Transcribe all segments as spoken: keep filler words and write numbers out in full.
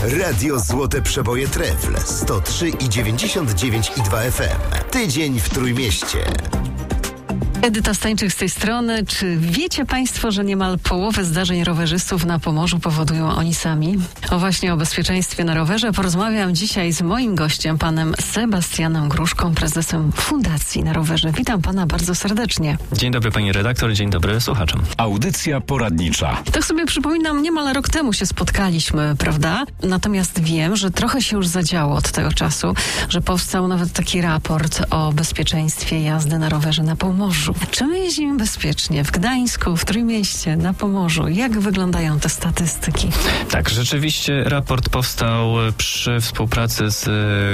Radio Złote Przeboje Trefl sto trzy i dziewięćdziesiąt dziewięć i dwa F M. Tydzień w Trójmieście. Edyta Stańczyk z tej strony. Czy wiecie Państwo, że niemal połowę zdarzeń rowerzystów na Pomorzu powodują oni sami? O właśnie o bezpieczeństwie na rowerze porozmawiam dzisiaj z moim gościem, panem Sebastianem Gruszką, prezesem Fundacji na Rowerze. Witam pana bardzo serdecznie. Dzień dobry pani redaktor, dzień dobry słuchaczom. Audycja poradnicza. Tak sobie przypominam, niemal rok temu się spotkaliśmy, prawda? Natomiast wiem, że trochę się już zadziało od tego czasu, że powstał nawet taki raport o bezpieczeństwie jazdy na rowerze na Pomorzu. Czy my jeździmy bezpiecznie w Gdańsku, w Trójmieście, na Pomorzu? Jak wyglądają te statystyki? Tak, rzeczywiście raport powstał przy współpracy z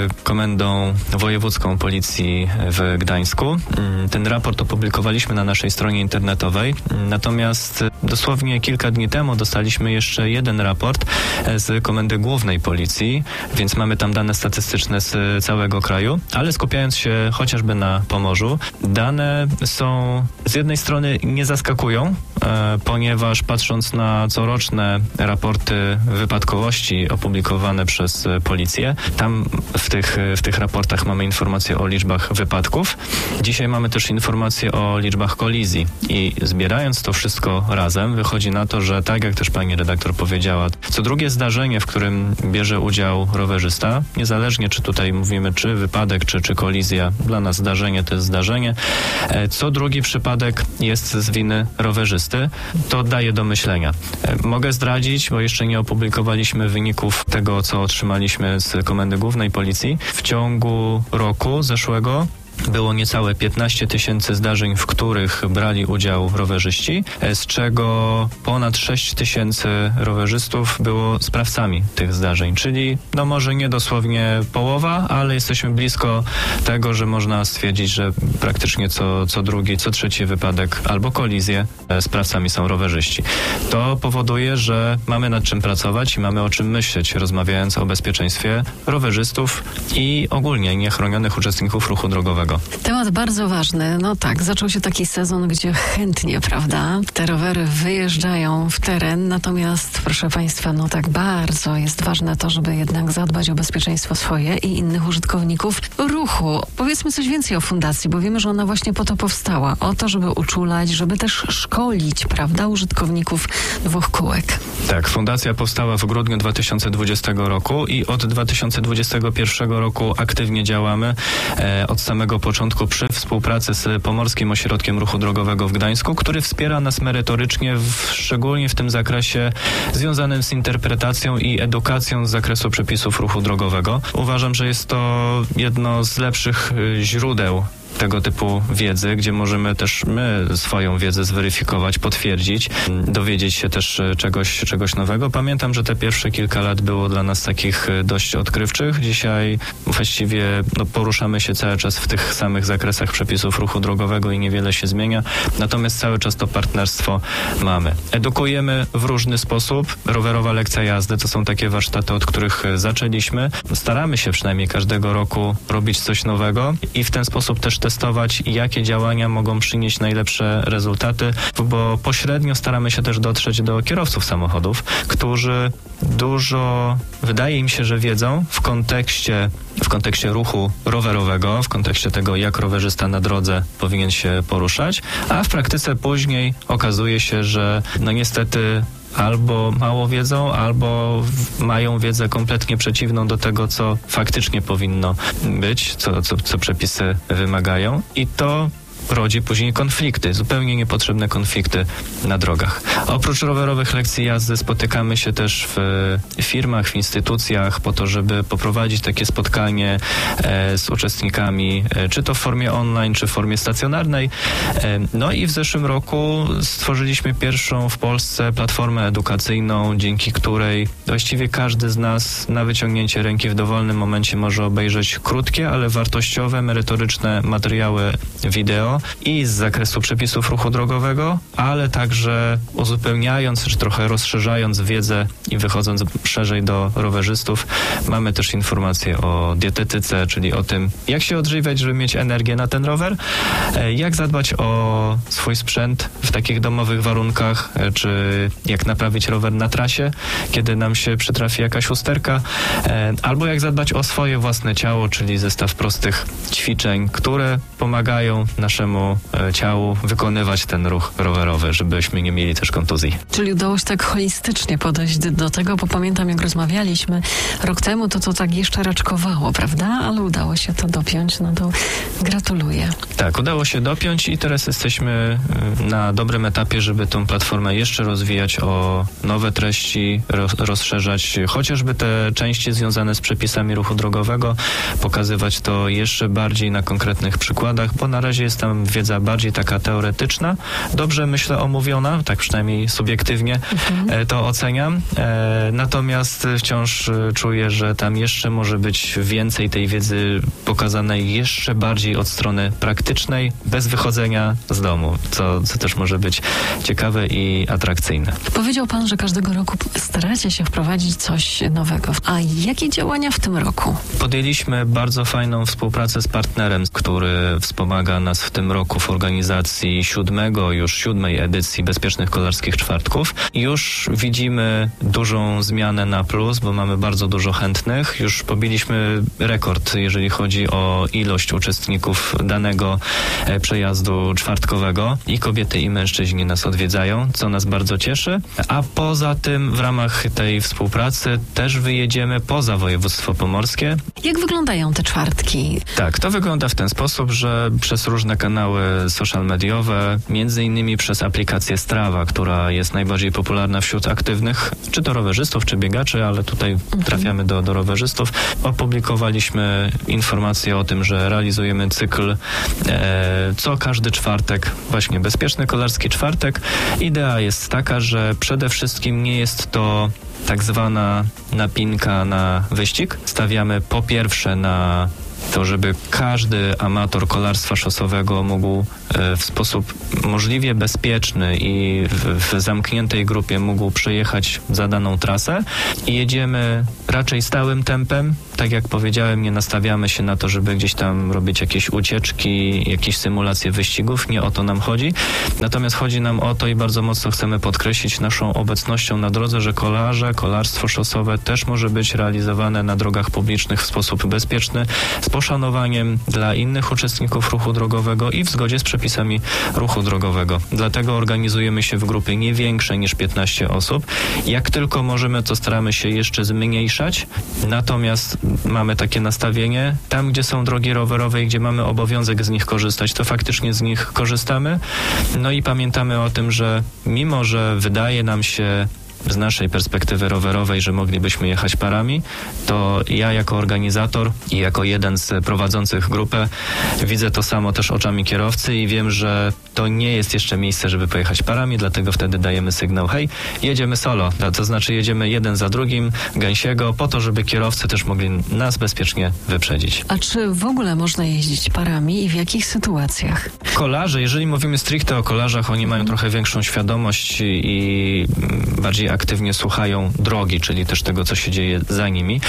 Komendą Wojewódzką Policji w Gdańsku. Ten raport opublikowaliśmy na naszej stronie internetowej, natomiast dosłownie kilka dni temu dostaliśmy jeszcze jeden raport z Komendy Głównej Policji, więc mamy tam dane statystyczne z całego kraju, ale skupiając się chociażby na Pomorzu, dane są z jednej strony nie zaskakują, e, ponieważ patrząc na coroczne raporty wypadkowości opublikowane przez e, policję, tam w tych, w tych raportach mamy informacje o liczbach wypadków. Dzisiaj mamy też informacje o liczbach kolizji i zbierając to wszystko razem, wychodzi na to, że tak jak też pani redaktor powiedziała, co drugie zdarzenie, w którym bierze udział rowerzysta, niezależnie czy tutaj mówimy czy wypadek, czy, czy kolizja, dla nas zdarzenie to jest zdarzenie, e, co drugi przypadek jest z winy rowerzysty, to daje do myślenia. Mogę zdradzić, bo jeszcze nie opublikowaliśmy wyników tego, co otrzymaliśmy z Komendy Głównej Policji. W ciągu roku zeszłego było niecałe piętnaście tysięcy zdarzeń, w których brali udział rowerzyści, z czego ponad sześć tysięcy rowerzystów było sprawcami tych zdarzeń, czyli no może nie dosłownie połowa, ale jesteśmy blisko tego, że można stwierdzić, że praktycznie co, co drugi, co trzeci wypadek albo kolizję sprawcami są rowerzyści. To powoduje, że mamy nad czym pracować i mamy o czym myśleć, rozmawiając o bezpieczeństwie rowerzystów i ogólnie niechronionych uczestników ruchu drogowego. Temat bardzo ważny. No tak, zaczął się taki sezon, gdzie chętnie, prawda, te rowery wyjeżdżają w teren, natomiast proszę państwa, no tak bardzo jest ważne to, żeby jednak zadbać o bezpieczeństwo swoje i innych użytkowników ruchu. Powiedzmy coś więcej o fundacji, bo wiemy, że ona właśnie po to powstała. O to, żeby uczulać, żeby też szkolić, prawda, użytkowników dwóch kółek. Tak, fundacja powstała w grudniu dwa tysiące dwudziestego roku i od dwa tysiące dwudziestego pierwszego roku aktywnie działamy. E, od samego początku przy współpracy z Pomorskim Ośrodkiem Ruchu Drogowego w Gdańsku, który wspiera nas merytorycznie, w, szczególnie w tym zakresie związanym z interpretacją i edukacją z zakresu przepisów ruchu drogowego. Uważam, że jest to jedno z lepszych y, źródeł tego typu wiedzy, gdzie możemy też my swoją wiedzę zweryfikować, potwierdzić, dowiedzieć się też czegoś, czegoś nowego. Pamiętam, że te pierwsze kilka lat było dla nas takich dość odkrywczych. Dzisiaj właściwie no, poruszamy się cały czas w tych samych zakresach przepisów ruchu drogowego i niewiele się zmienia. Natomiast cały czas to partnerstwo mamy. Edukujemy w różny sposób. Rowerowa lekcja jazdy to są takie warsztaty, od których zaczęliśmy. Staramy się przynajmniej każdego roku robić coś nowego i w ten sposób też testować, jakie działania mogą przynieść najlepsze rezultaty, bo pośrednio staramy się też dotrzeć do kierowców samochodów, którzy dużo, wydaje im się, że wiedzą w kontekście, w kontekście ruchu rowerowego, w kontekście tego, jak rowerzysta na drodze powinien się poruszać, a w praktyce później okazuje się, że no niestety albo mało wiedzą, albo mają wiedzę kompletnie przeciwną do tego, co faktycznie powinno być, co, co, co przepisy wymagają i to rodzi później konflikty, zupełnie niepotrzebne konflikty na drogach. Oprócz rowerowych lekcji jazdy spotykamy się też w firmach, w instytucjach po to, żeby poprowadzić takie spotkanie e, z uczestnikami, e, czy to w formie online, czy w formie stacjonarnej. E, no i w zeszłym roku stworzyliśmy pierwszą w Polsce platformę edukacyjną, dzięki której właściwie każdy z nas na wyciągnięcie ręki w dowolnym momencie może obejrzeć krótkie, ale wartościowe, merytoryczne materiały wideo drogowego i z zakresu przepisów ruchu drogowego, ale także uzupełniając, czy trochę rozszerzając wiedzę i wychodząc szerzej do rowerzystów, mamy też informacje o dietetyce, czyli o tym, jak się odżywiać, żeby mieć energię na ten rower, jak zadbać o swój sprzęt w takich domowych warunkach, czy jak naprawić rower na trasie, kiedy nam się przytrafi jakaś usterka, albo jak zadbać o swoje własne ciało, czyli zestaw prostych ćwiczeń, które pomagają naszemu ciału wykonywać ten ruch rowerowy, żebyśmy nie mieli też kontuzji. Czyli udało się tak holistycznie podejść do tego, bo pamiętam, jak rozmawialiśmy rok temu, to to tak jeszcze raczkowało, prawda? Ale udało się to dopiąć, no to gratuluję. Tak, udało się dopiąć i teraz jesteśmy na dobrym etapie, żeby tą platformę jeszcze rozwijać o nowe treści, roz, rozszerzać chociażby te części związane z przepisami ruchu drogowego, pokazywać to jeszcze bardziej na konkretnych przykładach, bo na razie jest tam wiedza bardziej taka teoretyczna, dobrze myślę omówiona, tak przynajmniej subiektywnie mhm. to oceniam, e, natomiast wciąż czuję, że tam jeszcze może być więcej tej wiedzy pokazanej jeszcze bardziej od strony praktycznej, bez wychodzenia z domu, co, co też może być ciekawe i atrakcyjne. Powiedział pan, że każdego roku staracie się wprowadzić coś nowego. A jakie działania w tym roku? Podjęliśmy bardzo fajną współpracę z partnerem, który wspomaga nas w tym roku w organizacji siódmego, już siódmej edycji Bezpiecznych Kolarskich Czwartków. Już widzimy dużą zmianę na plus, bo mamy bardzo dużo chętnych. Już pobiliśmy rekord, jeżeli chodzi o ilość uczestników danego przejazdu czwartkowego. I kobiety, i mężczyźni nas odwiedzają, co nas bardzo cieszy. A poza tym w ramach tej współpracy też wyjedziemy poza województwo pomorskie. Jak wyglądają te czwartki? Tak, to wygląda w ten sposób, że przez różne kanały social mediowe, między innymi przez aplikację Strava, która jest najbardziej popularna wśród aktywnych, czy to rowerzystów, czy biegaczy, ale tutaj mhm. trafiamy do, do rowerzystów. Opublikowaliśmy informację o tym, że realizujemy cykl e, co każdy czwartek, właśnie Bezpieczny Kolarski Czwartek. Idea jest taka, że przede wszystkim nie jest to tak zwana napinka na wyścig. Stawiamy po pierwsze na to, żeby każdy amator kolarstwa szosowego mógł w sposób możliwie bezpieczny i w, w zamkniętej grupie mógł przejechać zadaną trasę i jedziemy raczej stałym tempem. Tak jak powiedziałem, nie nastawiamy się na to, żeby gdzieś tam robić jakieś ucieczki, jakieś symulacje wyścigów. Nie o to nam chodzi. Natomiast chodzi nam o to i bardzo mocno chcemy podkreślić naszą obecnością na drodze, że kolarze, kolarstwo szosowe też może być realizowane na drogach publicznych w sposób bezpieczny, z poszanowaniem dla innych uczestników ruchu drogowego i w zgodzie z przepisami ruchu drogowego. Dlatego organizujemy się w grupy nie większe niż piętnaście osób. Jak tylko możemy, to staramy się jeszcze zmniejszać. Natomiast mamy takie nastawienie. Tam, gdzie są drogi rowerowe i gdzie mamy obowiązek z nich korzystać, to faktycznie z nich korzystamy. No i pamiętamy o tym, że mimo, że wydaje nam się z naszej perspektywy rowerowej, że moglibyśmy jechać parami, to ja jako organizator i jako jeden z prowadzących grupę widzę to samo też oczami kierowcy i wiem, że to nie jest jeszcze miejsce, żeby pojechać parami, dlatego wtedy dajemy sygnał, hej, jedziemy solo, to znaczy jedziemy jeden za drugim, gęsiego, po to, żeby kierowcy też mogli nas bezpiecznie wyprzedzić. A czy w ogóle można jeździć parami i w jakich sytuacjach? Kolarze, jeżeli mówimy stricte o kolarzach, oni mają trochę większą świadomość i bardziej aktywnie słuchają drogi, czyli też tego, co się dzieje za nimi.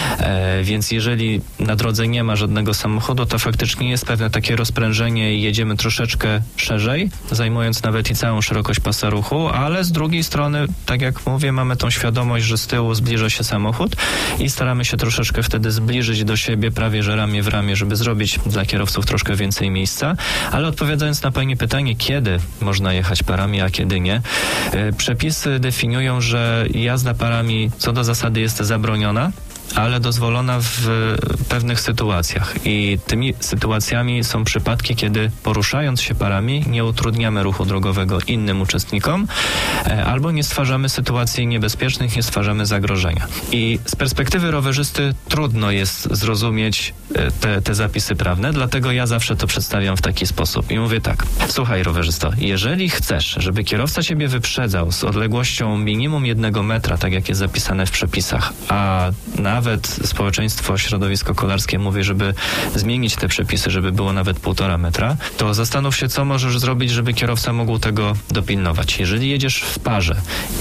E, więc jeżeli na drodze nie ma żadnego samochodu, to faktycznie jest pewne takie rozprężenie i jedziemy troszeczkę szerzej, zajmując nawet i całą szerokość pasa ruchu, ale z drugiej strony, tak jak mówię, mamy tą świadomość, że z tyłu zbliża się samochód i staramy się troszeczkę wtedy zbliżyć do siebie, prawie że ramię w ramię, żeby zrobić dla kierowców troszkę więcej miejsca. Ale odpowiadając na pani pytanie, kiedy można jechać parami, a kiedy nie, e, przepisy definiują, że jazda parami co do zasady jest zabroniona, ale dozwolona w pewnych sytuacjach. I tymi sytuacjami są przypadki, kiedy poruszając się parami nie utrudniamy ruchu drogowego innym uczestnikom albo nie stwarzamy sytuacji niebezpiecznych, nie stwarzamy zagrożenia. I z perspektywy rowerzysty trudno jest zrozumieć te, te zapisy prawne, dlatego ja zawsze to przedstawiam w taki sposób. I mówię tak, słuchaj rowerzysto, jeżeli chcesz, żeby kierowca ciebie wyprzedzał z odległością minimum jednego metra, tak jak jest zapisane w przepisach, a nawet nawet społeczeństwo, środowisko kolarskie mówi, żeby zmienić te przepisy, żeby było nawet półtora metra, to zastanów się, co możesz zrobić, żeby kierowca mógł tego dopilnować. Jeżeli jedziesz w parze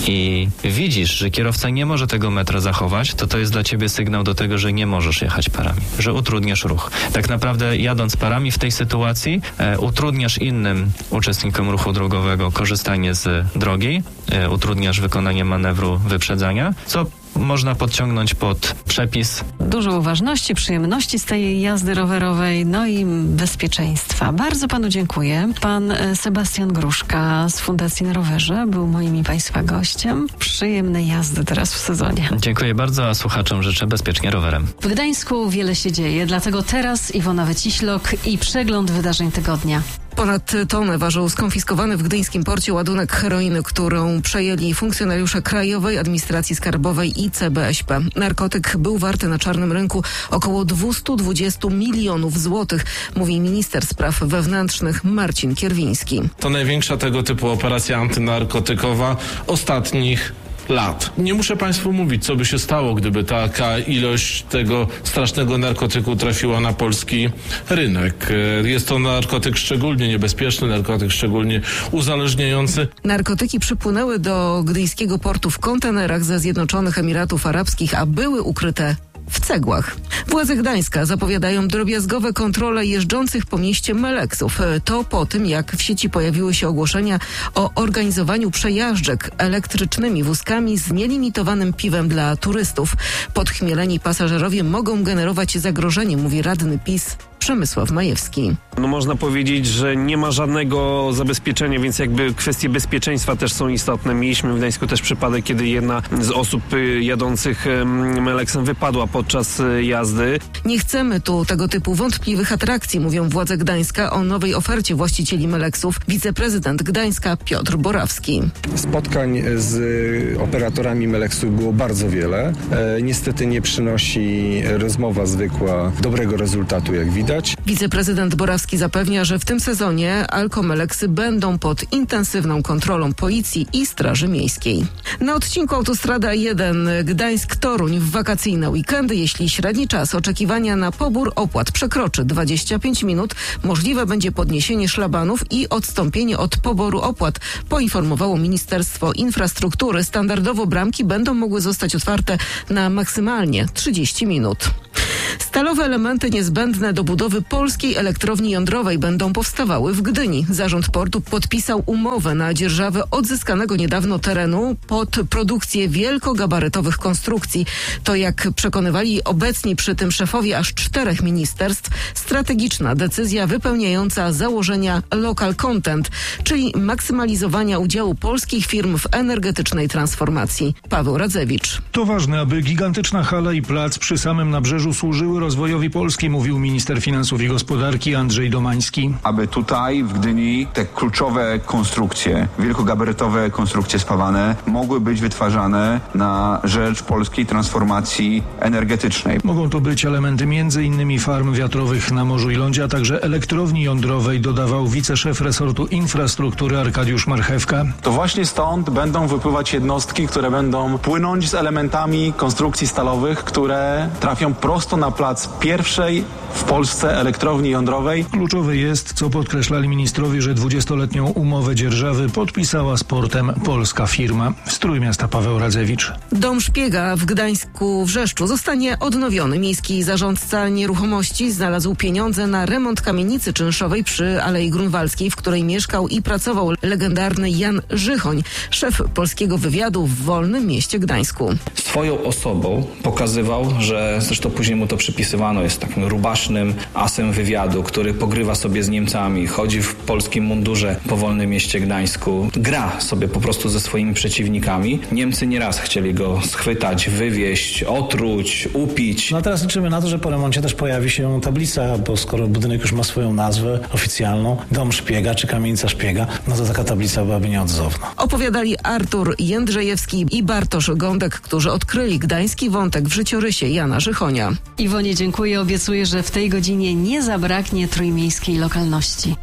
i widzisz, że kierowca nie może tego metra zachować, to to jest dla ciebie sygnał do tego, że nie możesz jechać parami, że utrudniasz ruch. Tak naprawdę jadąc parami w tej sytuacji e, utrudniasz innym uczestnikom ruchu drogowego korzystanie z drogi, e, utrudniasz wykonanie manewru wyprzedzania, co można podciągnąć pod przepis. Dużo uważności, przyjemności z tej jazdy rowerowej, no i bezpieczeństwa. Bardzo panu dziękuję. Pan Sebastian Gruszka z Fundacji na Rowerze był moim i państwa gościem. Przyjemnej jazdy teraz w sezonie. Dziękuję bardzo, a słuchaczom życzę bezpiecznie rowerem. W Gdańsku wiele się dzieje, dlatego teraz Iwona Wyciślok i przegląd wydarzeń tygodnia. Ponad tonę ważył skonfiskowany w gdyńskim porcie ładunek heroiny, którą przejęli funkcjonariusze Krajowej Administracji Skarbowej i C B S P. Narkotyk był warty na czarnym rynku około dwieście dwadzieścia milionów złotych, mówi minister spraw wewnętrznych Marcin Kierwiński. To największa tego typu operacja antynarkotykowa ostatnich lat. Nie muszę Państwu mówić, co by się stało, gdyby taka ilość tego strasznego narkotyku trafiła na polski rynek. Jest to narkotyk szczególnie niebezpieczny, narkotyk szczególnie uzależniający. Narkotyki przypłynęły do gdyńskiego portu w kontenerach ze Zjednoczonych Emiratów Arabskich, a były ukryte w cegłach. Władze Gdańska zapowiadają drobiazgowe kontrole jeżdżących po mieście meleksów. To po tym, jak w sieci pojawiły się ogłoszenia o organizowaniu przejażdżek elektrycznymi wózkami z nielimitowanym piwem dla turystów. Podchmieleni pasażerowie mogą generować zagrożenie, mówi radny PiS Przemysław Majewski. No można powiedzieć, że nie ma żadnego zabezpieczenia, więc jakby kwestie bezpieczeństwa też są istotne. Mieliśmy w Gdańsku też przypadek, kiedy jedna z osób jadących meleksem wypadła podczas jazdy. Nie chcemy tu tego typu wątpliwych atrakcji, mówią władze Gdańska o nowej ofercie właścicieli meleksów. Wiceprezydent Gdańska Piotr Borawski. Spotkań z operatorami meleksów było bardzo wiele. E, niestety nie przynosi rozmowa zwykła dobrego rezultatu, jak widać. Wiceprezydent Borawski zapewnia, że w tym sezonie alkomeleksy będą pod intensywną kontrolą policji i Straży Miejskiej. Na odcinku autostrada jeden Gdańsk-Toruń w wakacyjne weekendy, jeśli średni czas oczekiwania na pobór opłat przekroczy dwadzieścia pięć minut, możliwe będzie podniesienie szlabanów i odstąpienie od poboru opłat, poinformowało Ministerstwo Infrastruktury. Standardowo bramki będą mogły zostać otwarte na maksymalnie trzydzieści minut. Stalowe elementy niezbędne do budowy polskiej elektrowni jądrowej będą powstawały w Gdyni. Zarząd portu podpisał umowę na dzierżawę odzyskanego niedawno terenu pod produkcję wielkogabarytowych konstrukcji. To, jak przekonywali obecni przy tym szefowie aż czterech ministerstw, strategiczna decyzja wypełniająca założenia local content, czyli maksymalizowania udziału polskich firm w energetycznej transformacji. Paweł Radzewicz. To ważne, aby gigantyczna hala i plac przy samym nabrzeżu służyły rozwojowi Polski, mówił minister finansów i gospodarki Andrzej Domański. Aby tutaj w Gdyni te kluczowe konstrukcje, wielkogabarytowe konstrukcje spawane mogły być wytwarzane na rzecz polskiej transformacji energetycznej. Mogą to być elementy między innymi farm wiatrowych na morzu i lądzie, a także elektrowni jądrowej, dodawał wiceszef resortu infrastruktury Arkadiusz Marchewka. To właśnie stąd będą wypływać jednostki, które będą płynąć z elementami konstrukcji stalowych, które trafią prosto na plac pierwszej w Polsce elektrowni jądrowej. Kluczowe jest, co podkreślali ministrowie, że dwudziestoletnią umowę dzierżawy podpisała z portem polska firma. Z Trójmiasta Paweł Radzewicz. Dom szpiega w Gdańsku Wrzeszczu zostanie odnowiony. Miejski zarządca nieruchomości znalazł pieniądze na remont kamienicy czynszowej przy Alei Grunwaldzkiej, w której mieszkał i pracował legendarny Jan Żychoń, szef polskiego wywiadu w Wolnym Mieście Gdańsku. Swoją osobą pokazywał, że zresztą później mu to przypisywano, jest takim rubasznym asem wywiadu, który pogrywa sobie z Niemcami, chodzi w polskim mundurze po Wolnym Mieście Gdańsku, gra sobie po prostu ze swoimi przeciwnikami. Niemcy nieraz chcieli go schwytać, wywieźć, otruć, upić. No teraz liczymy na to, że po remoncie też pojawi się tablica, bo skoro budynek już ma swoją nazwę oficjalną, Dom Szpiega czy Kamienica Szpiega, no to taka tablica byłaby nieodzowna. Opowiadali Artur Jędrzejewski i Bartosz Gądek, którzy odkryli gdański wątek w życiorysie Jana Żychonia. Iwonie dziękuję, obiecuję, że w tej godzinie nie zabraknie trójmiejskiej lokalności.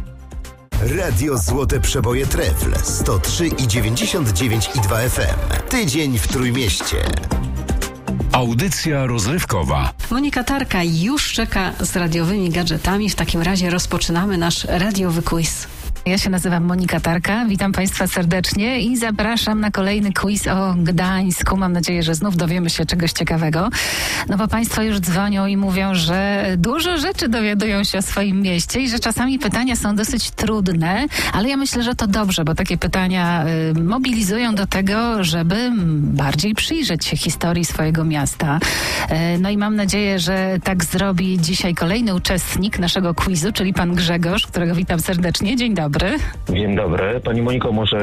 Radio Złote Przeboje Trefl sto trzy i dziewięćdziesiąt dziewięć i dwa F M. Tydzień w Trójmieście. Audycja rozrywkowa. Monika Tarka już czeka z radiowymi gadżetami. W takim razie rozpoczynamy nasz radiowy quiz. Ja się nazywam Monika Tarka, witam Państwa serdecznie i zapraszam na kolejny quiz o Gdańsku. Mam nadzieję, że znów dowiemy się czegoś ciekawego. No bo Państwo już dzwonią i mówią, że dużo rzeczy dowiadują się o swoim mieście i że czasami pytania są dosyć trudne, ale ja myślę, że to dobrze, bo takie pytania y, mobilizują do tego, żeby bardziej przyjrzeć się historii swojego miasta. Y, no i mam nadzieję, że tak zrobi dzisiaj kolejny uczestnik naszego quizu, czyli pan Grzegorz, którego witam serdecznie. Dzień dobry. Dzień dobry. Pani Moniko, może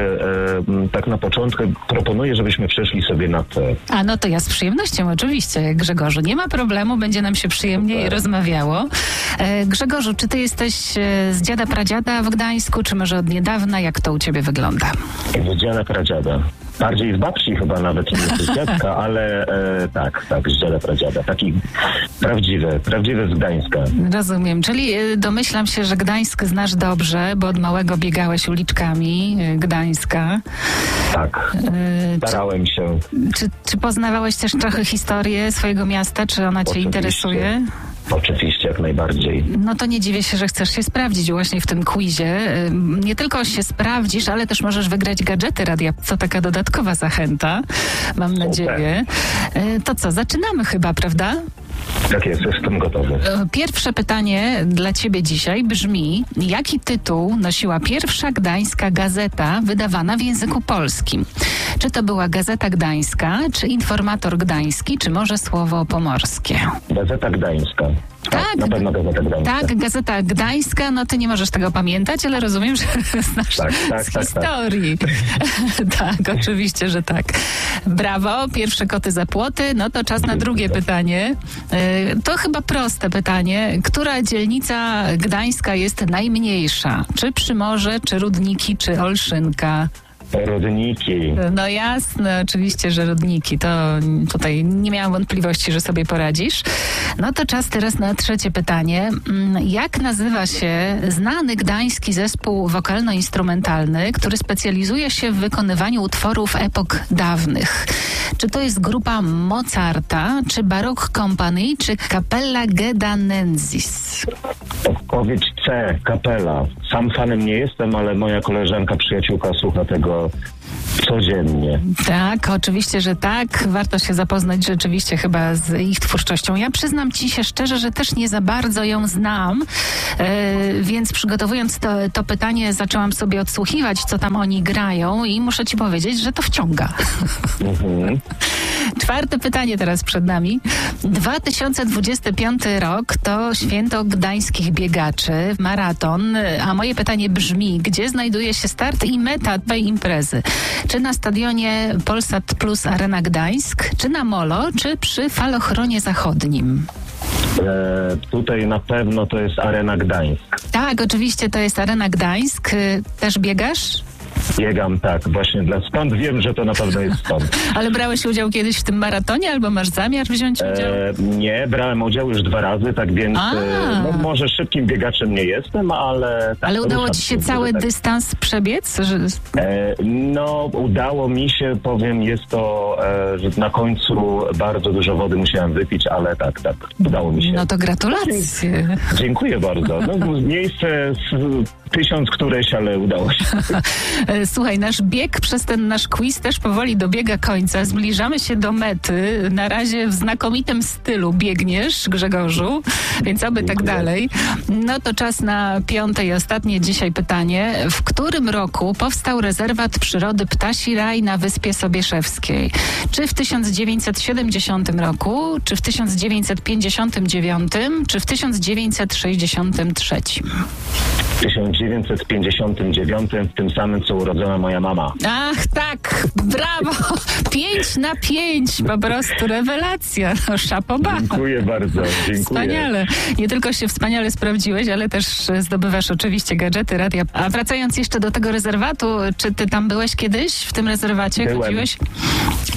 e, tak na początku proponuję, żebyśmy przeszli sobie na te. A no to ja z przyjemnością, oczywiście, Grzegorzu. Nie ma problemu, będzie nam się przyjemniej tak rozmawiało. E, Grzegorzu, czy ty jesteś z dziada pradziada w Gdańsku, czy może od niedawna? Jak to u ciebie wygląda? Z dziada pradziada. Bardziej z babci chyba nawet niż z dziadka, ale e, tak, tak, z dziada pradziada. Taki prawdziwy, prawdziwy z Gdańska. Rozumiem, czyli domyślam się, że Gdańsk znasz dobrze, bo od małego biegałeś uliczkami Gdańska. Tak, starałem się. Czy, czy poznawałeś też trochę historię swojego miasta? Czy ona cię Oczywiście. interesuje? Oczywiście, jak najbardziej. No to nie dziwię się, że chcesz się sprawdzić właśnie w tym quizie. Nie tylko się sprawdzisz, ale też możesz wygrać gadżety radia. To taka dodatkowa zachęta, mam Super. nadzieję. To co, zaczynamy chyba, prawda? Tak jest, jestem gotowy. Pierwsze pytanie dla ciebie dzisiaj brzmi: jaki tytuł nosiła pierwsza gdańska gazeta wydawana w języku polskim? Czy to była Gazeta Gdańska, czy Informator Gdański, czy może Słowo Pomorskie? Gazeta Gdańska. Tak, na pewno Gazeta Gdańska. Tak, Gazeta Gdańska, no ty nie możesz tego pamiętać, ale rozumiem, że znasz tak, tak, z tak, historii. Tak. tak, oczywiście, że tak. Brawo, pierwsze koty za płoty, no to czas na drugie pytanie. To chyba proste pytanie. Która dzielnica gdańska jest najmniejsza? Czy Przymorze, czy Rudniki, czy Olszynka? Rudniki. No jasne, oczywiście, że Rudniki. To tutaj nie miałam wątpliwości, że sobie poradzisz. No to czas teraz na trzecie pytanie. Jak nazywa się znany gdański zespół wokalno-instrumentalny, który specjalizuje się w wykonywaniu utworów epok dawnych? Czy to jest grupa Mozarta, czy Baroque Company, czy Capella Gedanensis? Odpowiedź C, kapela. Sam fanem nie jestem, ale moja koleżanka, przyjaciółka słucha tego codziennie. Tak, oczywiście, że tak. Warto się zapoznać rzeczywiście chyba z ich twórczością. Ja przyznam ci się szczerze, że też nie za bardzo ją znam, yy, więc przygotowując to, to pytanie zaczęłam sobie odsłuchiwać, co tam oni grają i muszę ci powiedzieć, że to wciąga. Mhm. Czwarte pytanie teraz przed nami. dwa tysiące dwudziesty piąty rok to święto gdańskich biegaczy, maraton, a moje pytanie brzmi, gdzie znajduje się start i meta tej imprezy? Czy na stadionie Polsat Plus Arena Gdańsk, czy na Molo, czy przy Falochronie Zachodnim? E, tutaj na pewno to jest Arena Gdańsk. Tak, oczywiście to jest Arena Gdańsk. Też biegasz? Biegam, tak, właśnie dla stąd wiem, że to na pewno jest stąd. Ale brałeś udział kiedyś w tym maratonie, albo masz zamiar wziąć udział? E, nie, brałem udział już dwa razy, tak więc e, no, może szybkim biegaczem nie jestem, ale... Tak, ale udało ci się cały tak. dystans przebiec? Że... E, no, udało mi się, powiem, jest to, e, że na końcu bardzo dużo wody musiałem wypić, ale tak, tak, udało mi się. No to gratulacje. Dziękuję bardzo. No, miejsce z tysiąc któreś, ale udało się. Słuchaj, nasz bieg przez ten nasz quiz też powoli dobiega końca. Zbliżamy się do mety. Na razie w znakomitym stylu biegniesz, Grzegorzu, więc oby tak dalej. No to czas na piąte i ostatnie dzisiaj pytanie. W którym roku powstał rezerwat przyrody Ptasi Raj na Wyspie Sobieszewskiej? Czy w tysiąc dziewięćset siedemdziesiątym roku, czy w tysiąc dziewięćset pięćdziesiątym dziewiątym, czy w tysiąc dziewięćset sześćdziesiątym trzecim? W tysiąc dziewięćset pięćdziesiątym dziewiątym, w tym samym, co urodzona moja mama. Ach, tak, brawo! Pięć na pięć, po prostu rewelacja. No, szapoba. Dziękuję bardzo, dziękuję. Wspaniale. Nie tylko się wspaniale sprawdziłeś, ale też zdobywasz oczywiście gadżety, radia. A wracając jeszcze do tego rezerwatu, czy ty tam byłeś kiedyś w tym rezerwacie? Byłem. Chodziłeś?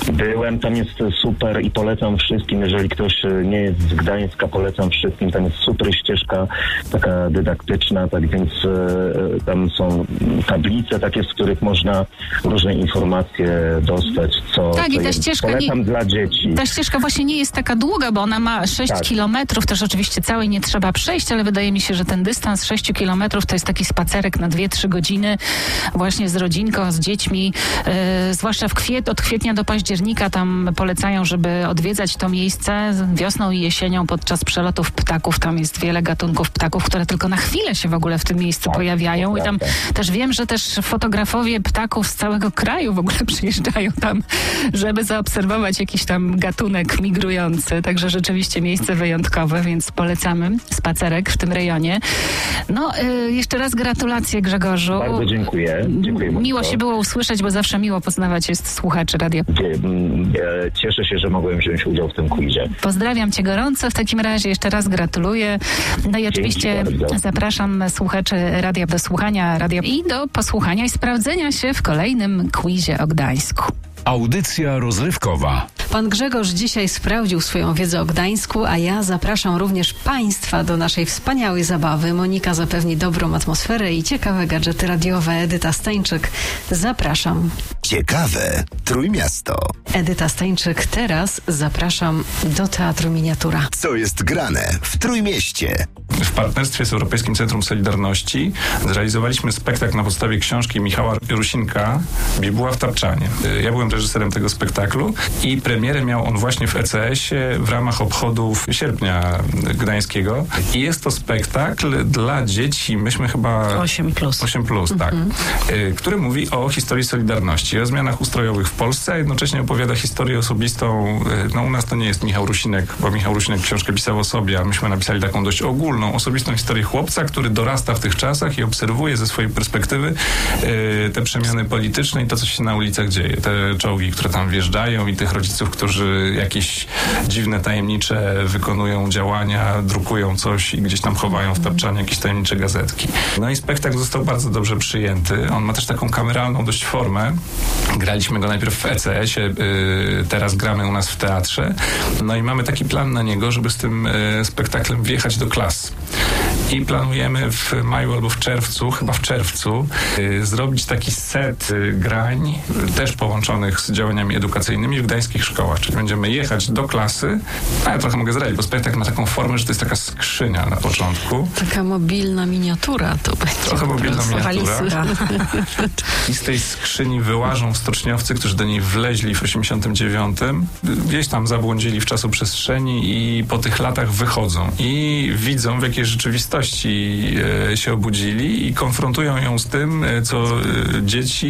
Byłem, tam jest super i polecam wszystkim, jeżeli ktoś nie jest z Gdańska, polecam wszystkim, tam jest super ścieżka, taka dydaktyczna, tak więc e, tam są tablice takie, z których można różne informacje dostać, co, tak, co i ta jest. ścieżka Polecam nie, dla dzieci. Ta ścieżka właśnie nie jest taka długa, bo ona ma sześć Tak. kilometrów, też oczywiście całej nie trzeba przejść, ale wydaje mi się, że ten dystans sześć kilometrów to jest taki spacerek na dwie trzy godziny właśnie z rodzinką, z dziećmi, e, zwłaszcza w kwiet, od kwietnia do października tam polecają, żeby odwiedzać to miejsce wiosną i jesienią podczas przelotów ptaków. Tam jest wiele gatunków ptaków, które tylko na chwilę się w ogóle w tym miejscu tak, pojawiają i tam tak. też wiem, że też fotografowie ptaków z całego kraju w ogóle przyjeżdżają tam, żeby zaobserwować jakiś tam gatunek migrujący. Także rzeczywiście miejsce wyjątkowe, więc polecamy spacerek w tym rejonie. No, y, jeszcze raz gratulacje, Grzegorzu. Bardzo dziękuję. dziękuję Miło bardzo. się było usłyszeć, bo zawsze miło poznawać jest słuchaczy radia. Cieszę się, że mogłem wziąć udział w tym quizie. Pozdrawiam cię gorąco. W takim razie jeszcze raz gratuluję. No i oczywiście bardzo. zapraszam słuchaczy radia do słuchania radia i do posłuchania i sprawdzenia się w kolejnym quizie o Gdańsku. Audycja rozrywkowa. Pan Grzegorz dzisiaj sprawdził swoją wiedzę o Gdańsku, a ja zapraszam również Państwa do naszej wspaniałej zabawy. Monika zapewni dobrą atmosferę i ciekawe gadżety radiowe. Edyta Stańczyk, zapraszam. Ciekawe Trójmiasto. Edyta Stańczyk, teraz zapraszam do Teatru Miniatura. Co jest grane w Trójmieście? W partnerstwie z Europejskim Centrum Solidarności zrealizowaliśmy spektakl na podstawie książki Michała Rusinka Bibuła w Tapczanie. Ja byłem reżyserem tego spektaklu i premierę miał on właśnie w E C S-ie w ramach obchodów sierpnia gdańskiego. I jest to spektakl dla dzieci, myśmy chyba... osiem plus. osiem plus, tak. Mhm. Który mówi o historii Solidarności, o zmianach ustrojowych w Polsce, a jednocześnie opowiada historię osobistą. No u nas to nie jest Michał Rusinek, bo Michał Rusinek książkę pisał o sobie, a myśmy napisali taką dość ogólną, osobistą historię chłopca, który dorasta w tych czasach i obserwuje ze swojej perspektywy yy, te przemiany polityczne i to, co się na ulicach dzieje. Te czołgi, które tam wjeżdżają i tych rodziców, którzy jakieś dziwne, tajemnicze wykonują działania, drukują coś i gdzieś tam chowają w tapczanie jakieś tajemnicze gazetki. No i spektakl został bardzo dobrze przyjęty. On ma też taką kameralną dość formę. Graliśmy go najpierw w E C S-ie, yy, teraz gramy u nas w teatrze. No i mamy taki plan na niego, żeby z tym yy, spektaklem wjechać do klas. I planujemy w maju albo w czerwcu, chyba w czerwcu, yy, zrobić taki set yy, grań, yy, też połączonych z działaniami edukacyjnymi w gdańskich szkołach. Czyli będziemy jechać do klasy, a ja trochę mogę zdradzić, bo spektakl ma taką formę, że to jest taka skrzynia na początku. Taka mobilna miniatura to będzie. Trochę mobilna miniatura. Walizka. I z tej skrzyni wyłażą stoczniowcy, którzy do niej wleźli w osiemdziesiątym dziewiątym. Gdzieś tam zabłądzili w czasoprzestrzeni i po tych latach wychodzą. I widzą, w jakiej rzeczywistości e, się obudzili i konfrontują ją z tym, e, co e, dzieci